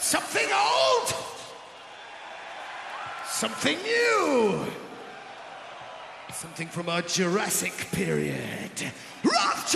Something old. Something new. Something from a Jurassic period. Rough